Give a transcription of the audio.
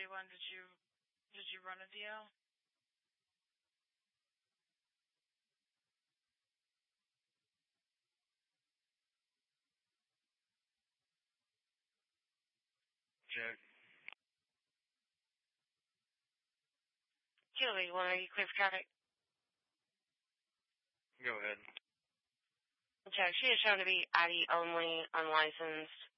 Julie, when did you run a deal? Check. Julie, are you clear for traffic? Go ahead. Check. She is shown to be ID only, unlicensed.